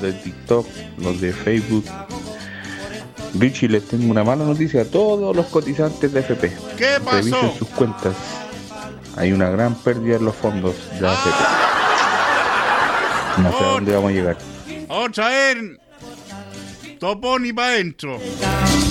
de TikTok, los de Facebook. Richie, les tengo una mala noticia a todos los cotizantes de AFP. ¿Qué pasó? Revisen sus cuentas. Hay una gran pérdida en los fondos de AFP. No sé a dónde vamos a llegar. Otra vez. Topón y para adentro.